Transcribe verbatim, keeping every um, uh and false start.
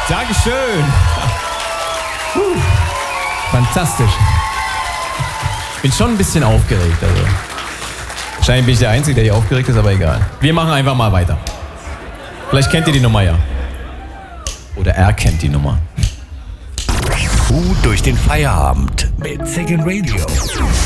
Dankeschön. Puh. Fantastisch. Ich bin schon ein bisschen aufgeregt. Also. Wahrscheinlich bin ich der Einzige, der hier aufgeregt ist, aber egal. Wir machen einfach mal weiter. Vielleicht kennt ihr die Nummer ja. Oder er kennt die Nummer. Gut durch den Feierabend mit Second Radio.